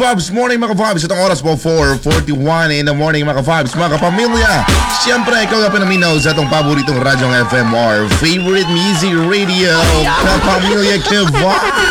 Vibes Morning mga ka-Vibes. Itong oras po 4:41 in the morning mga ka-Vibes. Mga kapamilya, siyempre ikaw na pinaminaw sa itong paboritong radyong FM or favorite music radio. Kapamilya ka-Vibes.